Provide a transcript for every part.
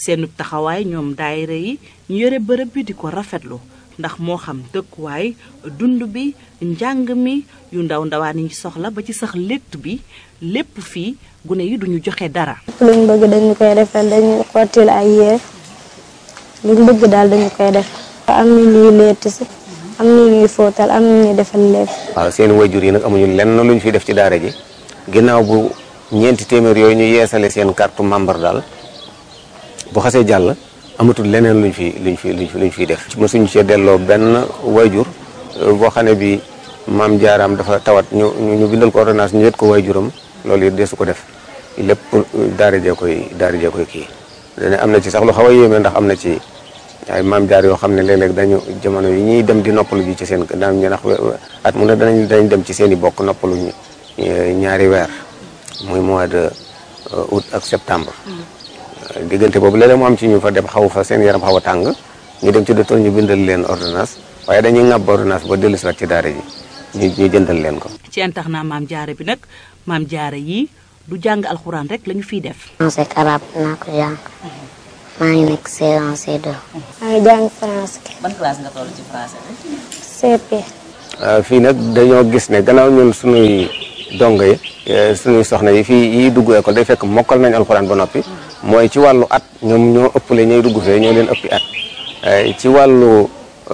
seenu taxawaay ñoom daayira yi ñu yore bërëb bi di ko rafetlu ndax moo xam dëkkuwaay dund bi njàng mi yu ndaw ndawaan yi soxla ba ci sax létt bi lépp fii gune yi duñu joxe dara. luñ bëgg dañu koy defal dañu xottil ay yére luñ bëgg daal dañu koy def am na ñuy leet si am na ñuy fóotal am na ñuy defal lépp. waaw seen wayjur yi nag amuñu lenn luñ fi def ci daara ji ginnaaw bu ñeenti téeméer yooyu ñu yeesale seen carte membre daal bu xasee jàll amatul leneen luñ fiy def. mësuñu cee delloo benn wayjur boo xam ne bi maam jaaraam dafa tawat ñu bindal ko ordonnance ñu yët ko wayjuram loolu it deesu ko def lépp daara jee koy kii. dane am na ci sax lu xaw a yéeme ndax am na ci ay maam jaar yoo xam ne léeg-léeg dañu jamono yi ñuy dem di noppalu ji ci seen daan ñu ndax at mu ne danañ dem ci seen i bokk noppalu ñaari weer muy mois de août ak septembre. diggante boobu léeg-léeg mu am ci ñu fa dem xaw fa seen yaram xaw a tàng ñu dem ci docteur ñu bindal leen ordonnance waaye dañuy ŋàbb ordonnance ba dellu si waat ci daara ji ñu jëndal leen ko. ci internat maam jaara bi nag maam jaara yi du jàng alxuraan rek lañu fiy def. français arabe naa ko jàng maa ngi nekk C1 C2. maa ngi jàng français. ban classe nga toll ci français bi. CP. fii nag dañoo gis ne gannaaw ñun suñuy dongo yi suñuy soxna yi fii yi dugg école day fekk mokkal nañu alxuraan ba noppi mooy ci wàllu at ñoom ñoo ëppale ñooy dugg fee ñoo leen ëppi at ci wàllu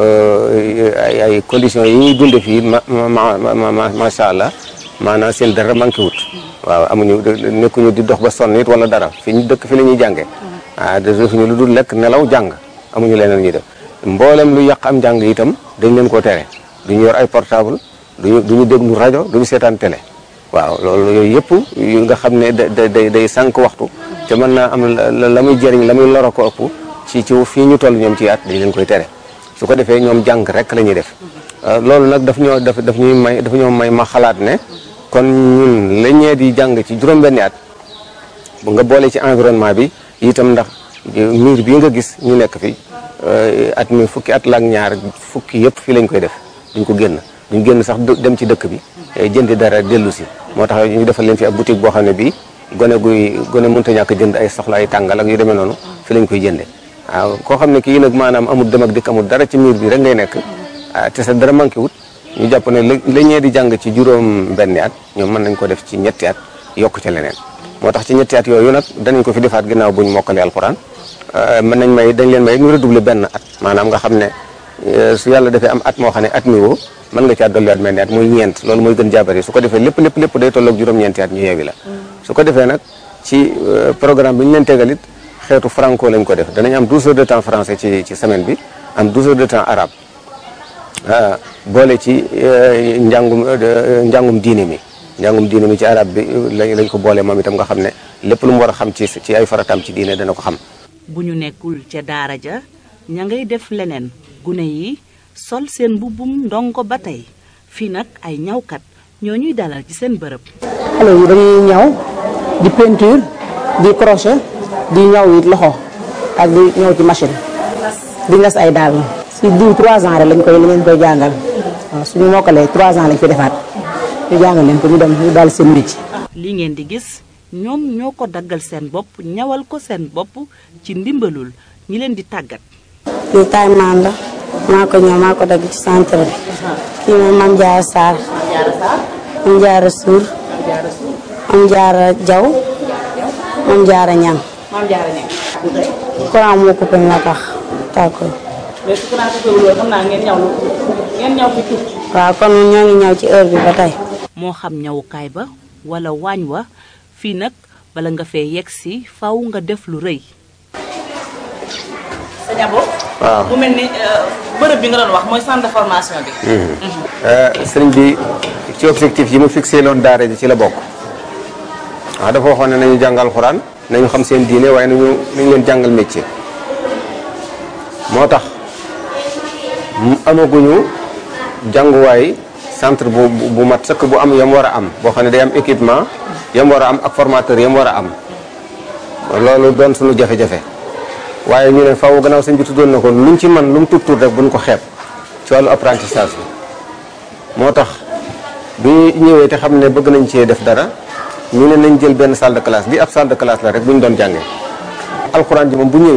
ay conditions yi ñuy dunde fii macha allah maanaam seen dara manqué wut. waaw amuñu nekkuñu di dox ba sonn it wala dara fi ñu dëkk fi la ñuy jàngee defuñu lu dul lekk nelaw jàng amuñu leneen ñuy def mboolem lu yàq am njàng itam dañ leen koo tere duñu yor ay portable duñu déglu rajo duñu seetaan télé waaw loolu yooyu yëpp yu nga xam ne day sànq waxtu te mën naa am la muy jëriñ la muy loro ko ëpp ci fii ñu toll ñoom ci at dañ leen koy tere su ko defee ñoom jàng rek la ñuy def loolu nag daf ñoo may ma xalaat ne kon ñun la ñee di jàng ci juróom-benni at bu nga boole ci environnement bi itam ndax miir bii nga gis ñu nekk fi at mi fukki at la ak ñaar fukki yëpp fii lañ koy def duñ génn sax dem ci dëkk bi jëndi dara dellu si moo tax ñu defal leen fi ab boutique boo xam ne bii gone mënta ñàkk jënd ay soxla ay tàngal ak yu demee noonu fi lañ koy jënde waaw koo xam ne kii nag maanaam amul dem ak dikk amul dara ci miir bi rek ngay nekk te sa dara manqué wut ñu jàpp ne la ñee di jàng ci juróom-benni at ñoom mën nañ ko def ci ñetti at yokk ca leneen moo tax ci ñetti at yooyu nag danañ ko fi defaat ginnaaw buñ mokkalee alxuraan dañ leen may ñu redoubler benn at maanaam nga xam ne su yàlla defee am at moo xam ne at mi woo mën nga caa dolliwaat benn at muy ñeent loolu mooy gën jaabari su ko defee lépp day tolloog juróom-ñeenti at ñu yeewi la su ko defee nag ci programme bi ñu leen tegal it xeetu franco lañ ko def danañ am 12 heures de temps français ci semaine bi am 12 heures de temps arabe boole ci njàngum diine mi ci arab bi lañ ko boole moom itam nga xam ne lépp lu mu war a xam ci ay farataam ci diine dana ko xam. bu ñu nekkul ca daara ja ña ngay def leneen gune yi sol seen mbubbum ndongo ba tey fii nag ay ñawkat ñoo ñuy dalal ci seen bërëb. xale yi dañuy ñaw di peinture di crochet di ñaw it loxo ak di ñaw ci machine di ngas ay daal si diw 3 ans rek lañ koy jàngal waaw suñu mokkalee 3 ans lañ fi defaat ñu jàngal leen ko ñu dem ñu daal seen métier. li ngeen di gis ñoom ñoo ko daggal seen bopp ñawal ko seen bopp ci ndimbalul ñi leen di tàggat. lii taay maan la maa ko ñëw maa ko dagg ci centre bi. kii mooy Mame Diarra Sarr. Mame Diarra Sour. Mame Diarra Diaw. Mame Diarra Niang. courant moo coupé nga tax tàkkul. mais su courant coupé wul xam naa ngeen ñaw fi tuuti. waaw kon ñoo ngi ñaw ci heure bi ba tey. moo xam ñawukaay ba wala waañ wa fii nag bala nga fee yegg si faw nga def lu rëy. sëñ Abo. waaw mu mel ni bërëb bi nga doon wax mooy centre de formation bi. sëriñ bi ci objectif yi mu fixé loon daara ji ci la bokk. waaw dafa waxoon ne nañu jàngal alxuraan nañu xam seen diine waaye nañu leen jàngal métier. moo tax amaguñu jànguwaay centre bu mat sëkk bu am yam war a am boo xam ne day am équipement yam war a am ak formateur yam war a am loolu doon suñu jafe-jafe waaye ñu ne faaw gannaaw sëñ bi tuddoon na ko luñ ci man lu mu tuut rek buñ ko xeeb ci wàllu apprentissage bi moo tax bi ñëwee te xam ne bëgg nañ cee def dara ñu ne nañ jël benn salle de classe bi ab salle de classe la rek bu ñu doon jàngee alxuraan ji moom bu ñëwee